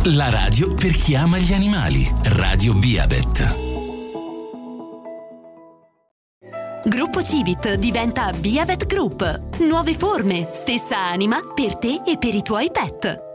La radio per chi ama gli animali. Radio Beabet. Gruppo Civit diventa Beavet Group. Nuove forme, stessa anima per te e per i tuoi pet.